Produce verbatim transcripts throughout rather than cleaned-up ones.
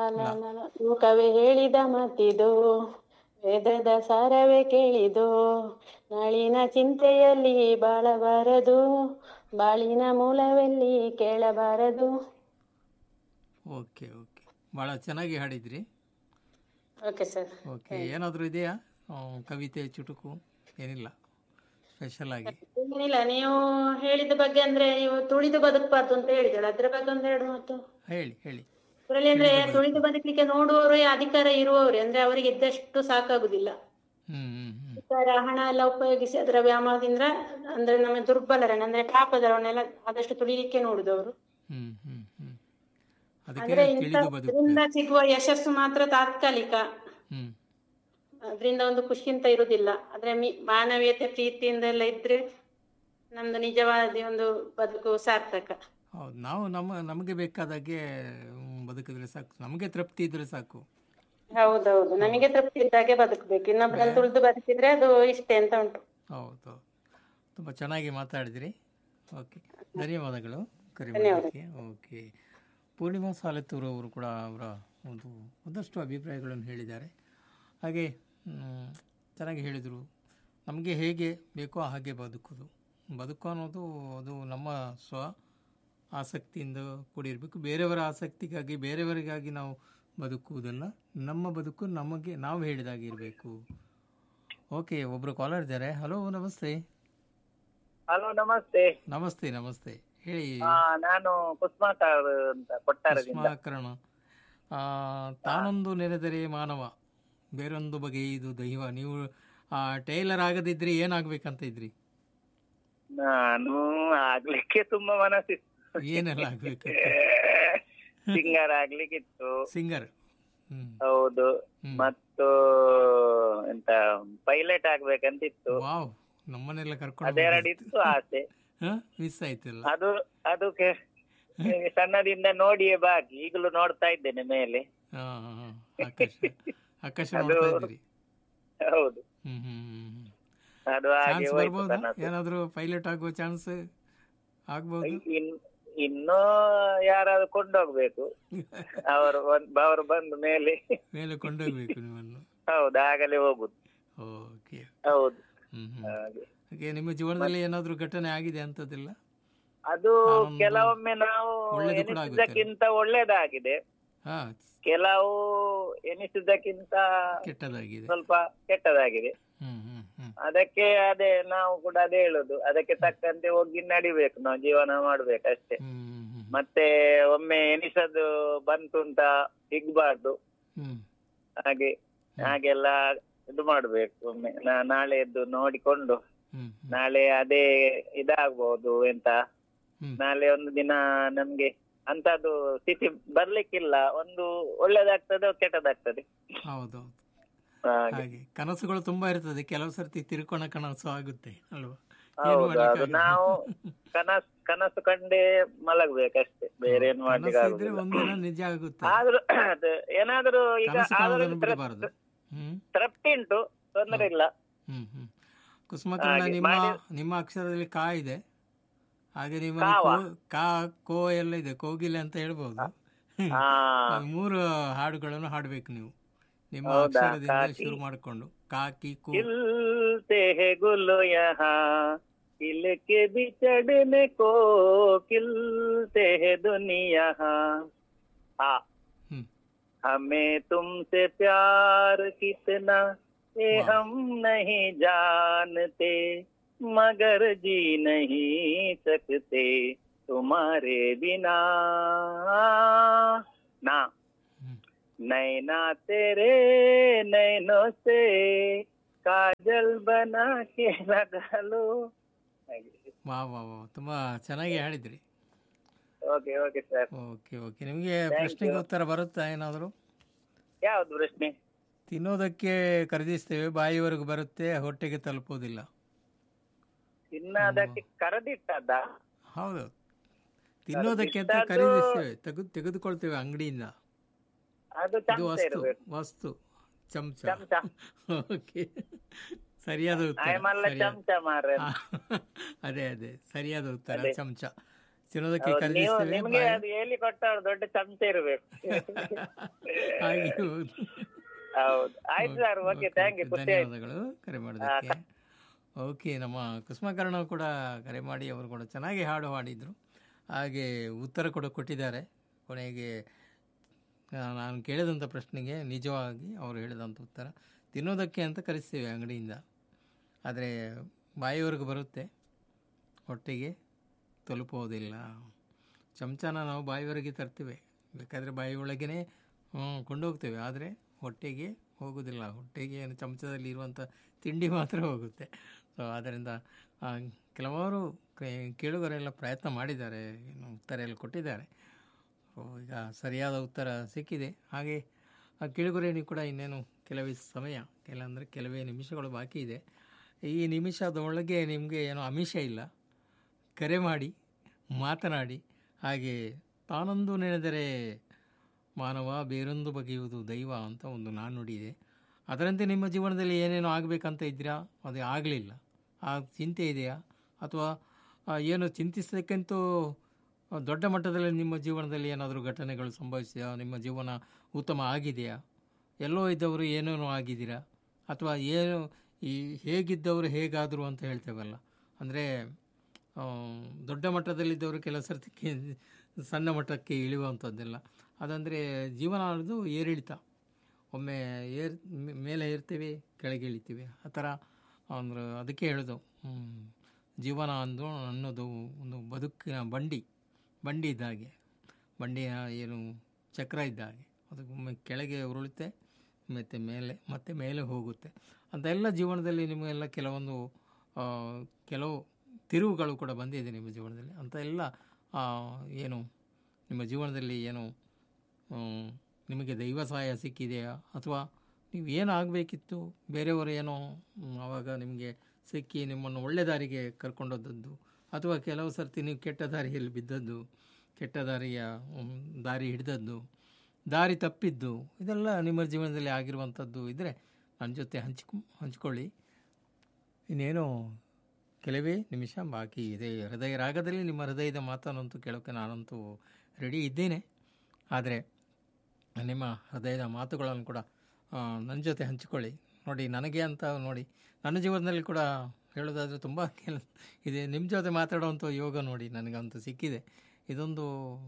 ಲ. ಕವಿ ಹೇಳಿದ ಮತ್ತಿದು, ವೇದದ ಸಾರವೇ ಕೇಳಿದು, ನಾಳಿನ ಚಿಂತೆಯಲ್ಲಿ ಬಾಳಬಾರದು, ಬಾಳಿನ ಮೂಲವೆಲ್ಲಿ ಕೇಳಬಾರದು. ಓಕೆ ಓಕೆ, ಭಾಳ ಚೆನ್ನಾಗಿ ಹಾಡಿದ್ರಿ. Okay sir. ಓಕೆ, ಏನಾದರೂ ಇದೆಯಾ ಆ, ಕವಿತೆ ಚುಟುಕು? ಏನಿಲ್ಲ ಸ್ಪೆಷಲ್ ಆಗಿ? ಏನಿಲ್ಲ, ನೀವು ಹೇಳಿದ ಬಗ್ಗೆ ಅಂದ್ರೆ ನೀವು ತುಳಿದು ಬದುಕಬಾರ್ದು ಅಂತ ಹೇಳಿದ್ರೆ ಅದ್ರ ಬಗ್ಗೆ ಒಂದೆರಡು ಮಾತು ಹೇಳಿ ಹೇಳಿ. ಅದರಲ್ಲಿ ಅಂದ್ರೆ ತಿಳಿದು ಬದುಕು. ತುಳಿದು ಬದುಕಲಿಕ್ಕೆ ನೋಡುವವರೇ ಅಧಿಕಾರ ಇರುವವರೇ, ಅಂದ್ರೆ ಅವರಿಗೆ ಇದ್ದಷ್ಟು ಸಾಕಾಗುದಿಲ್ಲ. ಹ್ಞೂ ಹ್ಞೂ ಹ್ಞೂ ಅಧಿಕಾರ ಹಣ ಎಲ್ಲ ಉಪಯೋಗಿಸಿ ಅದರ ವ್ಯಾಮೋಹದಿಂದ ಅಂದ್ರೆ ನಮ್ಮ ದುರ್ಬಲರನ್ನ ಅಂದ್ರೆ ಪಾಪದವರನ್ನೆಲ್ಲ ಆದಷ್ಟು ತುಳಿಲಿಕ್ಕೆ ನೋಡುದವರು. ಹ್ಞೂ ಹ್ಞೂ ಹ್ಞೂ ಅದಕ್ಕೆ ಆದ್ರೆ ತಿಳಿದು ಇಂಥದ್ರಿಂದ ಬದುಕಬೇಕು. ಸಿಗುವ ಯಶಸ್ಸು ಮಾತ್ರ ತಾತ್ಕಾಲಿಕ, ಹ್ಞೂ ಅದರಿಂದ ಒಂದು ಖುಷಿ ಅಂತ ಇರುದಿಲ್ಲ. ಆದ್ರೆ ಮಿ ಮಾನವೀಯತೆ ಪ್ರೀತಿಯಿಂದ ಎಲ್ಲ ಇದ್ರೆ ನಮ್ದು ನಿಜವಾದ ಒಂದು ಬದುಕು ಸಾರ್ಥಕ. ಹೌದು, ನಾವು ನಮ್ಮ ನಮಗೆ ಬೇಕಾದಾಗೆ ಮ್, ಬದುಕಿದ್ರೆ ಸಾಕು, ನಮಗೆ ತೃಪ್ತಿ ಇದ್ರೆ ಸಾಕು. ಹೌದೌದು, ನಮಗೆ ತೃಪ್ತಿ ಇದ್ದಾಗೆ ಬದುಕಬೇಕು. ಇನ್ನೊಬ್ಬರನ್ನು ತುಳಿದು ಬದುಕಿದ್ರೆ ಅದು ಇಷ್ಟೇ ಅಂತ ಉಂಟು. ಹೌದು, ತುಂಬ ಚೆನ್ನಾಗಿ ಮಾತಾಡಿದ್ರಿ. ಓಕೆ, ಧನ್ಯವಾದಗಳು ಕರೆ ಮಾಡೋದಕ್ಕೆ. ಓಕೆ, ಪೂರ್ಣಿಮಾ ಸಾಲೆತ್ತೂರು ಅವರು ಕೂಡ ಅವರ ಒಂದು ಒಂದಷ್ಟು ಅಭಿಪ್ರಾಯಗಳನ್ನು ಹೇಳಿದ್ದಾರೆ. ಹಾಗೆ ಮ್, ಚೆನ್ನಾಗಿ ಹೇಳಿದರು. ನಮಗೆ ಹೇಗೆ ಬೇಕೋ ಹಾಗೆ ಬದುಕೋದು, ಬದುಕು ಅನ್ನೋದು ಅದು ನಮ್ಮ ಸ್ವ ಆಸಕ್ತಿಯಿಂದ ಕೂಡಿರಬೇಕು. ಬೇರೆಯವರ ಆಸಕ್ತಿಗಾಗಿ ಬೇರೆಯವರಿಗಾಗಿ ನಾವು ಬದುಕುವುದಲ್ಲ, ನಮ್ಮ ಬದುಕು ನಮಗೆ ನಾವು ಹೇಳಿದಾಗೆ ಇರಬೇಕು. ಓಕೆ, ಒಬ್ಬರು ಕಾಲರ್ ಇದ್ದಾರೆ. ಹಲೋ, ನಮಸ್ತೆ. ಹಲೋ, ನಮಸ್ತೆ. ನಮಸ್ತೆ ನಮಸ್ತೆ ಹೇಳಿ. ಆ, ನಾನು ಕುಸ್ಮಾಕರ್ ಅಂತ ಕೊಟ್ಟಾರದಿಂದ. ಕುಸ್ಮಾಕರಣ. ಆ, ತಾನೊಂದು ನೆನೆದರೆ ಮಾನವ, ಬೇರೊಂದು ಬಗೆಯಿದು ದೈವ. ನೀವು ಆ, ಟೈಲರ್ ಆಗದಿದ್ರೆ ಏನಾಗ್ಬೇಕಂತ ಇದ್ರಿ? ನಾನು ಆಗ್ಲಿಕ್ಕೆ ತುಂಬಾ ಮನಸ್ಸಿತ್ತು. ಏನೆಲ್ಲ ಆಗ್ಬೇಕು? ಸಿಂಗರ್ ಆಗ್ಲಿಕ್ಕಿತ್ತು. ಸಿಂಗರ್? ಹ್ಮ್ ಹೌದು. ಹ್ಮ್. ಮತ್ತು ಎಂತ ಪೈಲಟ್ ಆಗ್ಬೇಕಂತಿತ್ತು. ವಾವ್, ನಮ್ಮನ್ನೆಲ್ಲ ಕರ್ಕೊಂಡು ಅದೆರಡಿತ್ತು ಆಸೆ. ಮಿಸ್ ಆಯ್ತಲ್ಲ. ಅದು ಅದು ಕೆ- ಸಣ್ಣದಿಂದ ನೋಡಿಯೇ ಬಾಕಿ. ಈಗಲೂ ನೋಡ್ತಾ ಇದ್ದೇನೆ ಮೇಲೆ. ಹಾ ಹಾ, ಹಾ. ಆಕಾಶ ಆಕಾಶ ಅದು ನೋಡ್ತಾ ಇದ್ರಿ. ಹೌದು, ಹ್ಮ್ ಹ್ಮ್ ಹ್ಮ್ ಹ್ಮ್. ಅದು ಹಾಗೆ ಚಾನ್ಸ್ ಹೋಯ್ತು ಬರ್ಬೋದಾ? ಕನಸು. ಏನಾದ್ರು ಪೈಲಟ್ ಆಗುವ ಚಾನ್ಸ್ ಆಗ್ಬಹುದು? ಇನ್- ಇನ್ನೂ ಯಾರಾದ್ರೂ ಕೊಂಡೋಗ್ಬೇಕು. ಅವರು ಒಂದ್- ಅವರು ಬಂದು ಮೇಲೆ ಮೇಲೆ ಕೊಂಡೋಗ್ಬೇಕು ನಿಮ್ಮನ್ನು. ಹೌದು, ಆಗಲೇ ಹೋಗುದು. ಓಕೆ. ಹೌದು, ಹ್ಮ್ ಹ್ಮ್. ಹಾಗೆ. ಹಾಗೆ ನಿಮ್ಮ ಜೀವನದಲ್ಲಿ ಏನಾದ್ರು ಘಟನೆ ಆಗಿದೆ ಅಂತದಿಲ್ಲ? ಅದು ನಾನೊಂದು ಕೆಲವೊಮ್ಮೆ ನಾವು ಒಳ್ಳೇದು ಕೂಡ ಆಗುತ್ತೆ. ಎನಿಸಿದ್ದಕ್ಕಿಂತ ಒಳ್ಳೇದಾಗಿದೆ, ಹಾ, ಕೆಲವು ಎನಿಸಿದ್ದಕ್ಕಿಂತ ಕೆಟ್ಟದಾಗಿದೆ. ಸ್ವಲ್ಪ ಕೆಟ್ಟದಾಗಿದೆ. ಹ್ಮ್ ಹ್ಮ್ ಹ್ಮ್. ಅದಕ್ಕೆ ಅದೇ ನಾವು ಕೂಡ ಅದೇ ಹೇಳುದು, ಅದಕ್ಕೆ ತಕ್ಕಂತೆ ಹೋಗಿ ನಡಿಬೇಕು, ನಾವು ಜೀವನ ಮಾಡ್ಬೇಕು ಅಷ್ಟೇ. ಹ್ಮ್ ಹ್ಮ್ ಹ್ಮ್. ಮತ್ತೆ ಒಮ್ಮೆ ಎನಿಸದು ಬಂತುಂಟ ಹಿಗ್ಬಾರ್ದು. ಹ್ಮ್ ಹಾಗೆ ಹಾಗೆಲ್ಲ ಇದು ಮಾಡ್ಬೇಕು. ಒಮ್ಮೆ ನಾ- ನಾಳೆ ಎದ್ದು ನೋಡಿಕೊಂಡು ಹ್ಮ್ ಹ್ಮ್. ನಾಳೆ ಅದೇ ಇದಾಗ್ಬಹುದು ಎಂತ, ಹ್ಮ್. ನಾಳೆ ಒಂದು ದಿನ ನಮ್ಗೆ ಅಂತದ್ದು ಸ್ಥಿತಿ ಬರ್ಲಿಕ್ಕಿಲ್ಲ. ಒಂದು ಒಳ್ಳೇದಾಗ್ತದೆ, ಕೆಟ್ಟದಾಗ್ತದೆ. ಹೌದೌದು. ಹಾಗೆ. ಹಾಗೆ ಕನಸುಗಳು ತುಂಬಾ ಇರ್ತದೆ, ಕೆಲವು ಸರ್ತಿ ತಿರ್ಕೋಣ ಕನಸು ಆಗುತ್ತೆ ಅಲ್ವಾ? ಏನು ಹೌದು, ಅದು ಮಾಡ್ಲಿಕ್ಕಾಗಲ್ಲ. ನಾವು ಕನಸು ಕನಸು ಕಂಡೇ ಮಲಗ್ಬೇಕಷ್ಟೇ, ಬೇರೆ ಏನ್ ಮಾಡ್ಲಿಕ್ಕೆ ಕನಸು ಇದ್ರೆ ಆಗುದಿಲ್ಲ. ಒಂದಿನ ನಿಜ ಆಗುತ್ತೆ. ಆದ್ರೂ ಅದು ಏನಾದ್ರೂ ಈಗ ಕನಸು ಆದ್ರೂ ಕಾಣೋದನ್ನು ತೃಪ್- ಬಿಡಬಾರದು. ಹ್ಮ್ ತೃಪ್ತಿ ಉಂಟು, ತೊಂದರೆ ಇಲ್ಲ. ಹ್ಮ್ ಹ್ಮ್. ಕುಸುಮಕರ್ಣ, ಹಾಗೆ ನಿಮ್ಮ ಮಾಡಿ- ನಿಮ್ಮ ಅಕ್ಷರದಲ್ಲಿ ಕಾ ಇದೆ, ಹಾಗೆ ನಿಮ್ಮ ಕಾವಾ? ಕಾ ಕೋ ಎಲ್ಲ ಇದೆ, ಕೋಗಿಲೆ ಅಂತ ಹೇಳ್ಬೋದು. ಹಾ, ಅದು ಮೂರು ಹಾಡುಗಳನ್ನು ಹಾಡ್ಬೇಕು ನೀವು ನಿಮ್ಮ ಹೌದಾ? ಅಕ್ಷರದಿಂದ ಕಾಕಿ. ಶುರು ಮಾಡಿಕೊಂಡು. ಕಾಕಿ ಕು. खिलते हैं गुल यहाँ, खिल के बिछड़ने को खिलते हैं दुनिया। हाँ, हम्म। हमें तुमसे प्यार कितना ये वाह। हम नहीं जानते, मगर जी नहीं सकते तुम्हारे बिना ना। हम्म। नैना तेरे नैनों से काजल बना के लगा लो. ವಾ ವಾ ವಾ, ತುಂಬಾ ಚೆನ್ನಾಗಿ ಹೇಳಿದ್ರಿ. Okay okay sir. Okay okay. ನಿಮಗೆ Thank ಪ್ರಶ್ನೆಗೆ you. ಉತ್ತರ ಬರುತ್ತಾ ಏನಾದರೂ? ಯಾವ್ದು ಪ್ರಶ್ನೆ? ತಿನ್ನೋದಕ್ಕೆ ಖರೀದಿಸ್ತೇವೆ, ಬಾಯಿವರೆಗೂ ಬರುತ್ತೆ, ಹೊಟ್ಟೆಗೆ ತಲುಪೋದಿಲ್ಲ. ತಿನ್ನೋದಕ್ಕೆ ಕರೆದಿಟ್ಟದ್ದ? ಹೌದು, ತಿನ್ನೋದಕ್ಕೆ ಅಂತ ಕರೆದಿಟ್ಟದ್ದು- ಖರೀದಿಸ್ತೇವೆ, ತೆಗೆದು ತೆಗೆದುಕೊಳ್ತೇವೆ ಅಂಗಡಿಯಿಂದ. ಅದು ಇದು ಚಮಚ ವಸ್ತು ಇರಬೇಕು. ವಸ್ತು ಚಮಚ. ಚಮಚ. ಓಕೆ, ಸರಿಯಾದ ಉತ್ತರ. ಆಯಮಲ್ಲ ಸರಿಯಾದ- ಚಮಚ ಮಾರ್ರೆ. ಆ, ಅದೇ ಅದೇ ಸರಿಯಾದ ಉತ್ತರ, ಅದೇ. ಚಮಚ. ತಿನ್ನೋದಕ್ಕೆ ಹೌದು, ನೀವು ಖರೀದಿಸ್ತೇವೆ, ನಿಮ್ಗೆ ಬಾಯಿ ಅದು ಹೇಳಿ ಕೊಟ್ಟ ದೊಡ್ಡ ಚಮಚ ಇರ್ಬೇಕು. ಹಾಗೆ ಹೌದು. ಹೌದು, ಆಯ್ತು sir, okay, okay thank okay you, ಖುಷಿ ಆಯ್ತು. ಧನ್ಯವಾದಗಳು ಕರೆ ಮಾಡೋದಕ್ಕೆ. ಓಕೆ, ನಮ್ಮ ಕುಸುಮಕರ್ಣ ಕೂಡ ಕರೆ ಮಾಡಿ ಅವರು ಕೂಡ ಚೆನ್ನಾಗಿ ಹಾಡು ಹಾಡಿದರು, ಹಾಗೆ ಉತ್ತರ ಕೂಡ ಕೊಟ್ಟಿದ್ದಾರೆ. ಕೊನೆಗೆ ಆ, ನಾನು ಕೇಳಿದಂಥ ಪ್ರಶ್ನೆಗೆ ನಿಜವಾಗಿ ಅವರು ಹೇಳಿದಂಥ ಉತ್ತರ ತಿನ್ನೋದಕ್ಕೆ ಅಂತ ಕರೆಸ್ತೀವಿ ಅಂಗಡಿಯಿಂದ, ಆದರೆ ಬಾಯಿವರೆಗೂ ಬರುತ್ತೆ, ಹೊಟ್ಟೆಗೆ ತಲುಪೋದಿಲ್ಲ. ಚಮಚನ ನಾವು ಬಾಯಿವರೆಗೆ ತರ್ತೀವಿ, ಬೇಕಾದರೆ ಬಾಯಿ ಒಳಗೇ ಕೊಂಡೋಗ್ತೇವೆ, ಆದರೆ ಹೊಟ್ಟೆಗೆ ಹೋಗೋದಿಲ್ಲ. ಹೊಟ್ಟೆಗೆ ಏನು ಚಮಚದಲ್ಲಿ ಇರುವಂಥ ತಿಂಡಿ ಮಾತ್ರ ಹೋಗುತ್ತೆ. ಸೊ ಆದ್ದರಿಂದ ಆ, ಕೆಲವರು ಕೆ- ಕೇಳುಗರೆಲ್ಲ ಪ್ರಯತ್ನ ಮಾಡಿದ್ದಾರೆ, ಏನು ಉತ್ತರ ಎಲ್ಲ ಕೊಟ್ಟಿದ್ದಾರೆ. ಸೊ ಈಗ ಸರಿಯಾದ ಉತ್ತರ ಸಿಕ್ಕಿದೆ. ಹಾಗೆ ಆ ಕೇಳುಗರೇನು ಕೂಡ ಇನ್ನೇನು ಕೆಲವೇ ಸಮಯ, ಕೆಲವಂದರೆ ಕೆಲವೇ ನಿಮಿಷಗಳು ಬಾಕಿ ಇದೆ. ಈ ನಿಮಿಷದೊಳಗೆ ನಿಮಗೆ ಏನೋ ಆಮಿಷ ಇಲ್ಲ, ಕರೆ ಮಾಡಿ ಮಾತನಾಡಿ. ಹಾಗೆ ತಾನೊಂದು ನೆನೆದರೆ ಮಾನವ ಬೇರೊಂದು ಬಗೆಯುವುದು ದೈವ ಅಂತ ಒಂದು ನಾಣ್ಣುಡಿ ಇದೆ. ಅದರಂತೆ ನಿಮ್ಮ ಜೀವನದಲ್ಲಿ ಏನೇನೋ ಆಗಬೇಕಂತ ಇದ್ದೀರಾ, ಅದು ಆಗಲಿಲ್ಲ, ಆ ಚಿಂತೆ ಇದೆಯಾ, ಅಥವಾ ಆ, ಏನು ಚಿಂತಿಸಬೇಕಂತೂ ದೊಡ್ಡ ಮಟ್ಟದಲ್ಲಿ ನಿಮ್ಮ ಜೀವನದಲ್ಲಿ ಏನಾದರೂ ಘಟನೆಗಳು ಸಂಭವಿಸಿದೆಯಾ, ನಿಮ್ಮ ಜೀವನ ಉತ್ತಮ ಆಗಿದೆಯಾ, ಎಲ್ಲೋ ಇದ್ದವರು ಏನೇನೋ ಆಗಿದ್ದೀರಾ, ಅಥವಾ ಏನು ಈ ಹೇಗಿದ್ದವರು ಹೇಗಾದರು ಅಂತ ಹೇಳ್ತೇವಲ್ಲ, ಅಂದರೆ ದೊಡ್ಡ ಮಟ್ಟದಲ್ಲಿದ್ದವರು ಕೆಲವು ಸರ್ತಿ ಸಣ್ಣ ಮಟ್ಟಕ್ಕೆ ಇಳಿಯುವಂಥದ್ದೆಲ್ಲ, ಅದಂದರೆ ಜೀವನ ಅನ್ನೋದು ಏರಿಳಿತ. ಒಮ್ಮೆ ಏರ್ ಮೇಲೆ ಇರ್ತೀವಿ, ಕೆಳಗೆ ಇಳಿತೀವಿ, ಆ ಥರ. ಅಂದ್ರೆ ಅದಕ್ಕೆ ಹೇಳೋದು, ಹ್ಮ್, ಜೀವನ ಅಂದು ಅನ್ನೋದು ಒಂದು ಬದುಕಿನ ಬಂಡಿ ಬಂಡಿ ಇದ್ದ ಹಾಗೆ, ಬಂಡಿಯ ಏನು ಚಕ್ರ ಇದ್ದ ಹಾಗೆ, ಅದು ಒಮ್ಮೆ ಕೆಳಗೆ ಉರುಳುತ್ತೆ, ಮತ್ತು ಮೇಲೆ ಮತ್ತೆ ಮೇಲೆ ಹೋಗುತ್ತೆ ಅಂತ. ಎಲ್ಲ ಜೀವನದಲ್ಲಿ ನಿಮಗೆಲ್ಲ ಕೆಲವೊಂದು ಆ, ಕೆಲವು ತಿರುವುಗಳು ಕೂಡ ಬಂದಿದೆ ನಿಮ್ಮ ಜೀವನದಲ್ಲಿ ಅಂತ ಎಲ್ಲ. ಆ, ಏನು ನಿಮ್ಮ ಜೀವನದಲ್ಲಿ ಏನು ಹ್ಮ್, ನಿಮಗೆ ದೈವ ಸಹಾಯ ಸಿಕ್ಕಿದೆಯಾ, ಅಥವಾ ನೀವು ಏನು ಆಗಬೇಕಿತ್ತು ಬೇರೆಯವರು ಏನೋ ಹ್ಮ್, ಆವಾಗ ನಿಮಗೆ ಸಿಕ್ಕಿ ನಿಮ್ಮನ್ನು ಒಳ್ಳೆ ದಾರಿಗೆ ಕರ್ಕೊಂಡೋದದ್ದು, ಅಥವಾ ಕೆಲವು ಸರ್ತಿ ನೀವು ಕೆಟ್ಟ ದಾರಿಯಲ್ಲಿ ಬಿದ್ದದ್ದು, ಕೆಟ್ಟ ದಾರಿಯ ಹ್ಮ್, ದಾರಿ ಹಿಡಿದದ್ದು, ದಾರಿ ತಪ್ಪಿದ್ದು, ಇದೆಲ್ಲ ನಿಮ್ಮ ಜೀವನದಲ್ಲಿ ಆಗಿರುವಂಥದ್ದು ಇದ್ದರೆ ನನ್ನ ಜೊತೆ ಹಂಚ್ಕೊ ಹಂಚ್ಕೊಳ್ಳಿ. ಇನ್ನೇನು ಕೆಲವೇ ನಿಮಿಷ ಬಾಕಿ ಇದೆ. ಹೃದಯ ರಾಗದಲ್ಲಿ ನಿಮ್ಮ ಹೃದಯದ ಮಾತನ್ನಂತೂ ಕೇಳೋಕ್ಕೆ ನಾನಂತೂ ರೆಡಿ ಇದ್ದೇನೆ. ಆದರೆ ನಿಮ್ಮ ಹೃದಯದ ಮಾತುಗಳನ್ನು ಕೂಡ ನನ್ನ ಜೊತೆ ಹಂಚಿಕೊಳ್ಳಿ. ನೋಡಿ, ನನಗೆ ಅಂತ ನೋಡಿ, ನನ್ನ ಜೀವನದಲ್ಲಿ ಕೂಡ ಹೇಳೋದಾದರೆ ತುಂಬ ಕೆಲ ಇದೆ. ನಿಮ್ಮ ಜೊತೆ ಮಾತಾಡುವಂಥ ಯೋಗ ನೋಡಿ ನನಗಂತೂ ಸಿಕ್ಕಿದೆ. ಇದೊಂದು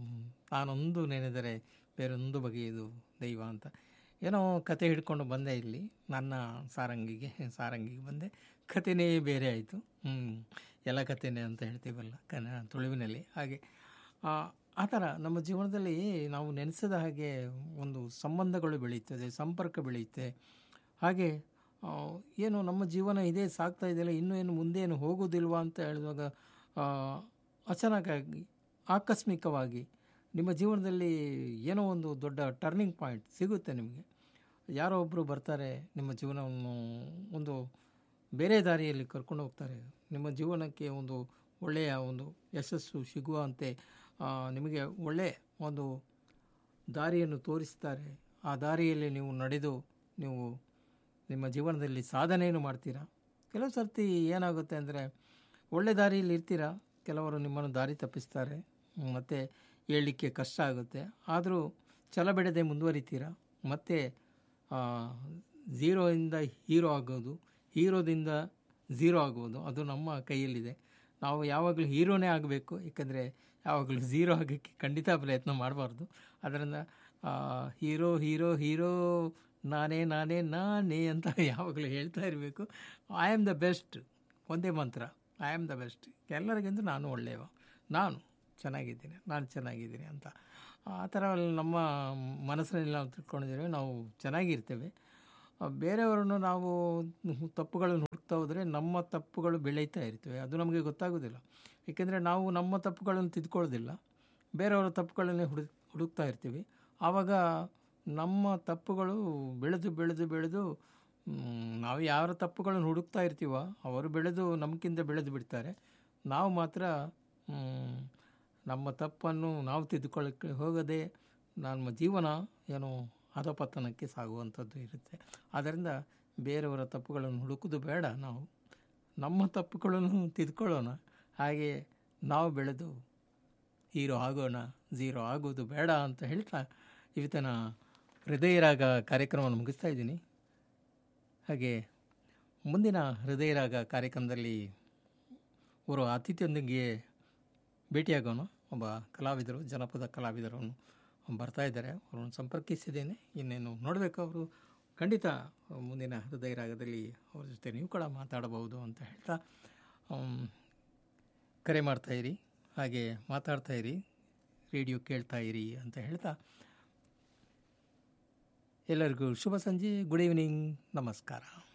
ನಾನೊಂದು ನೆನೆದರೆ ಬೇರೊಂದು ಬಗೆಯದು ದೈವ ಅಂತ. ಏನೋ ಕತೆ ಹಿಡ್ಕೊಂಡು ಬಂದೆ ಇಲ್ಲಿ, ನನ್ನ ಸಾರಂಗಿಗೆ ಸಾರಂಗಿಗೆ ಬಂದೆ, ಕತೆನೇ ಬೇರೆ ಆಯಿತು. ಹ್ಞೂ ಎಲ್ಲ ಕತೆನೇ ಅಂತ ಹೇಳ್ತೀವಲ್ಲ ಕನ್ನ ತುಳುವಿನಲ್ಲಿ. ಹಾಗೆ ಆ ಆ ಥರ ನಮ್ಮ ಜೀವನದಲ್ಲಿ ನಾವು ನೆನೆಸಿದ ಹಾಗೆ ಒಂದು ಸಂಬಂಧಗಳು ಬೆಳೆಯುತ್ತದೆ, ಸಂಪರ್ಕ ಬೆಳೆಯುತ್ತೆ. ಹಾಗೆ ಆ, ಏನು ನಮ್ಮ ಜೀವನ ಇದೇ ಸಾಗ್ತಾ ಇದೆಯಲ್ಲ, ಇನ್ನೂ ಏನು ಮುಂದೆ ಏನು ಹೋಗೋದಿಲ್ವಾ ಅಂತ ಹೇಳಿದಾಗ ಆ, ಅಚಾನಕ್ಕಾಗಿ ಆಕಸ್ಮಿಕವಾಗಿ ನಿಮ್ಮ ಜೀವನದಲ್ಲಿ ಏನೋ ಒಂದು ದೊಡ್ಡ ಟರ್ನಿಂಗ್ ಪಾಯಿಂಟ್ ಸಿಗುತ್ತೆ ನಿಮಗೆ. ಯಾರೋ ಒಬ್ಬರು ಬರ್ತಾರೆ, ನಿಮ್ಮ ಜೀವನವನ್ನು ಒಂದು ಬೇರೆ ದಾರಿಯಲ್ಲಿ ಕರ್ಕೊಂಡು ಹೋಗ್ತಾರೆ, ನಿಮ್ಮ ಜೀವನಕ್ಕೆ ಒಂದು ಒಳ್ಳೆಯ ಒಂದು ಯಶಸ್ಸು ಸಿಗುವಂತೆ ಆ, ನಿಮಗೆ ಒಳ್ಳೆಯ ಒಂದು ದಾರಿಯನ್ನು ತೋರಿಸ್ತಾರೆ. ಆ ದಾರಿಯಲ್ಲಿ ನೀವು ನಡೆದು ನೀವು ನಿಮ್ಮ ಜೀವನದಲ್ಲಿ ಸಾಧನೆಯನ್ನು ಮಾಡ್ತೀರಾ. ಕೆಲವು ಸರ್ತಿ ಏನಾಗುತ್ತೆ ಅಂದರೆ, ಒಳ್ಳೆ ದಾರಿಯಲ್ಲಿ ಇರ್ತೀರಾ, ಕೆಲವರು ನಿಮ್ಮನ್ನು ದಾರಿ ತಪ್ಪಿಸ್ತಾರೆ, ಮತ್ತು ಹೇಳಲಿಕ್ಕೆ ಕಷ್ಟ ಆಗುತ್ತೆ. ಆದರೂ ಛಲ ಬಿಡದೆ ಮುಂದುವರಿತೀರಾ. ಮತ್ತು ಝೀರೋಯಿಂದ ಹೀರೋ ಆಗೋದು, ಹೀರೋದಿಂದ ಝೀರೋ ಆಗೋದು ಅದು ನಮ್ಮ ಕೈಯಲ್ಲಿದೆ. ನಾವು ಯಾವಾಗಲೂ ಹೀರೋನೇ ಆಗಬೇಕು, ಏಕೆಂದರೆ ಯಾವಾಗಲೂ ಝೀರೋ ಆಗೋಕ್ಕೆ ಖಂಡಿತ ಪ್ರಯತ್ನ ಮಾಡಬಾರ್ದು. ಅದರಿಂದ ಹೀರೋ ಹೀರೋ ಹೀರೋ ನಾನೇ ನಾನೇ ನಾನೇ ಅಂತ ಯಾವಾಗಲೂ ಹೇಳ್ತಾ ಇರಬೇಕು. ಐ ಆಮ್ ದ ಬೆಸ್ಟ್, ಒಂದೇ ಮಂತ್ರ, ಐ ಆಮ್ ದ ಬೆಸ್ಟ್. ಎಲ್ಲರಿಗಿಂತ ನಾನು ಒಳ್ಳೆಯವ, ನಾನು ಚೆನ್ನಾಗಿದ್ದೀನಿ, ನಾನು ಚೆನ್ನಾಗಿದ್ದೀನಿ ಅಂತ. ಆ ಥರ ನಮ್ಮ ಮನಸ್ಸಿನಲ್ಲಿ ನಾವು ತಿಳ್ಕೊಂಡಿದ್ದೇವೆ, ನಾವು ಚೆನ್ನಾಗಿರ್ತೇವೆ. ಬೇರೆಯವರನ್ನು ನಾವು ತಪ್ಪುಗಳನ್ನು ಹುಡುಕ್ತಾ ಹೋದರೆ ನಮ್ಮ ತಪ್ಪುಗಳು ಬೆಳೀತಾ ಇರ್ತವೆ, ಅದು ನಮಗೆ ಗೊತ್ತಾಗೋದಿಲ್ಲ. ಏಕೆಂದರೆ ನಾವು ನಮ್ಮ ತಪ್ಪುಗಳನ್ನು ತಿದ್ಕೊಳ್ಳೋದಿಲ್ಲ, ಬೇರೆಯವರ ತಪ್ಪುಗಳನ್ನೇ ಹುಡುಕ್ ಹುಡುಕ್ತಾ ಇರ್ತೀವಿ. ಆವಾಗ ನಮ್ಮ ತಪ್ಪುಗಳು ಬೆಳೆದು ಬೆಳೆದು ಬೆಳೆದು ನಾವು ಯಾರ ತಪ್ಪುಗಳನ್ನು ಹುಡುಕ್ತಾ ಇರ್ತೀವೋ ಅವರು ಬೆಳೆದು ನಮಗಿಂತ ಬೆಳೆದು ಬಿಡ್ತಾರೆ. ನಾವು ಮಾತ್ರ ನಮ್ಮ ತಪ್ಪನ್ನು ನಾವು ತಿದ್ದುಕೊಳ್ಳೋಕ್ಕೆ ಹೋಗದೆ ನಮ್ಮ ಜೀವನ ಏನೋ ಅಧಪತನಕ್ಕೆ ಸಾಗುವಂಥದ್ದು ಇರುತ್ತೆ. ಆದ್ದರಿಂದ ಬೇರೆಯವರ ತಪ್ಪುಗಳನ್ನು ಹುಡುಕೋದು ಬೇಡ, ನಾವು ನಮ್ಮ ತಪ್ಪುಗಳನ್ನು ತಿದ್ಕೊಳ್ಳೋಣ. ಹಾಗೆ ನಾವು ಬೆಳೆದು ಹೀರೋ ಆಗೋಣ ಝೀರೋ ಆಗೋದು ಬೇಡ ಅಂತ ಹೇಳ್ತಾ ಇವತ್ತಿನ ಹೃದಯ ರಾಗ ಕಾರ್ಯಕ್ರಮವನ್ನು ಮುಗಿಸ್ತಾ ಇದ್ದೀನಿ. ಹಾಗೆ ಮುಂದಿನ ಹೃದಯ ರಾಗ ಕಾರ್ಯಕ್ರಮದಲ್ಲಿ ಅವರು ಅತಿಥಿಯೊಂದಿಗೆ ಭೇಟಿಯಾಗೋಣ. ಒಬ್ಬ ಕಲಾವಿದರು, ಜನಪದ ಕಲಾವಿದರು ಬರ್ತಾ ಇದ್ದಾರೆ, ಅವರನ್ನು ಸಂಪರ್ಕಿಸಿದ್ದೇನೆ. ಇನ್ನೇನು ನೋಡಬೇಕು, ಅವರು ಖಂಡಿತ ಮುಂದಿನ ಹೃದಯ ರಾಗದಲ್ಲಿ ಅವ್ರ ಜೊತೆ ನೀವು ಕೂಡ ಮಾತಾಡಬಹುದು ಅಂತ ಹೇಳ್ತಾ ಕರೆ ಮಾಡ್ತಾಯಿರಿ, ಹಾಗೆ ಮಾತಾಡ್ತಾಯಿರಿ, ರೇಡಿಯೋ ಕೇಳ್ತಾ ಇರಿ ಅಂತ ಹೇಳ್ತಾ ಎಲ್ಲರಿಗೂ ಶುಭ ಸಂಜೆ, ಗುಡ್ ಈವ್ನಿಂಗ್, ನಮಸ್ಕಾರ.